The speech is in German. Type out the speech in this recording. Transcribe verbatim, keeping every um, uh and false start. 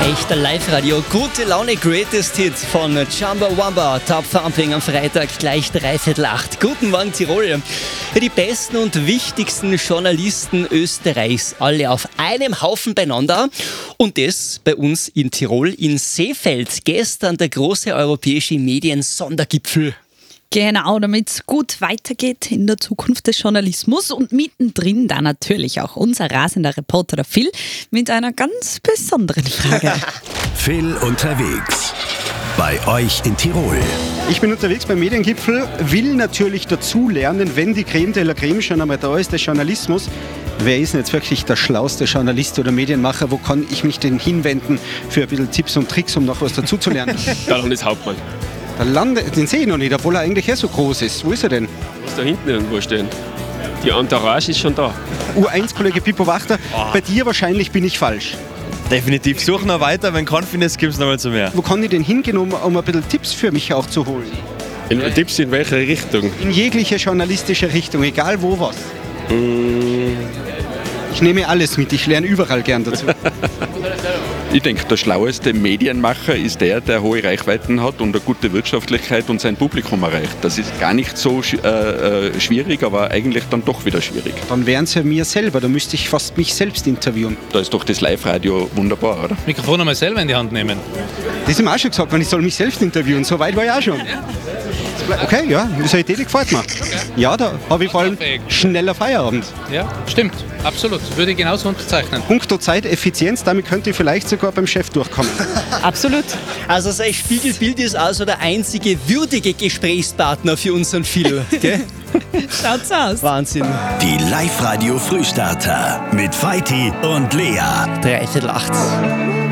Echter Live-Radio, gute Laune, Greatest Hit von Chumbawamba, Top Thumping am Freitag, gleich dreiviertel acht. Guten Morgen Tirol. Ja, die besten und wichtigsten Journalisten Österreichs, alle auf einem Haufen beieinander. Und das bei uns in Tirol, in Seefeld. Gestern der große europäische Medien-Sondergipfel. Genau, damit es gut weitergeht in der Zukunft des Journalismus und mittendrin da natürlich auch unser rasender Reporter der Phil mit einer ganz besonderen Frage. Phil unterwegs. Bei euch in Tirol. Ich bin unterwegs beim Mediengipfel, will natürlich dazulernen, wenn die Creme de la Creme schon einmal da ist, der Journalismus. Wer ist denn jetzt wirklich der schlauste Journalist oder Medienmacher? Wo kann ich mich denn hinwenden für ein bisschen Tipps und Tricks, um noch was dazuzulernen? Der Landeshauptmann. Der Lande, den sehe ich noch nicht, obwohl er eigentlich eh so groß ist. Wo ist er denn? Muss da hinten irgendwo stehen. Die Entourage ist schon da. U eins Kollege Pippo Wachter, oh. Bei dir wahrscheinlich bin ich falsch. Definitiv. Such noch weiter, wenn keinen findest, gibt es noch mal zu mehr. Wo kann ich denn hingehen, um, um ein bisschen Tipps für mich auch zu holen? In, Tipps in welche Richtung? In jegliche journalistische Richtung, egal wo was. Mm. Ich nehme alles mit, ich lerne überall gern dazu. Ich denke, der schlaueste Medienmacher ist der, der hohe Reichweiten hat und eine gute Wirtschaftlichkeit und sein Publikum erreicht. Das ist gar nicht so äh, äh, schwierig, aber eigentlich dann doch wieder schwierig. Dann wären es ja mir selber, da müsste ich fast mich selbst interviewen. Da ist doch das Live-Radio wunderbar, oder? Mikrofon einmal selber in die Hand nehmen. Das haben wir auch schon gesagt, wenn ich soll mich selbst interviewen, so weit war ich auch schon. Okay, ja, das ist eine Idee, die gefällt mir. Ja, da habe ich vor allem schneller Feierabend. Ja, stimmt, absolut. Würde ich genauso unterzeichnen. Punkto Zeiteffizienz, damit könnte ich vielleicht sogar beim Chef durchkommen. Absolut. Also sein Spiegelbild ist also der einzige würdige Gesprächspartner für unseren Phil. Gell? Schaut's aus. Wahnsinn. Die Live-Radio Frühstarter mit Feiti und Lea. dreiviertel acht.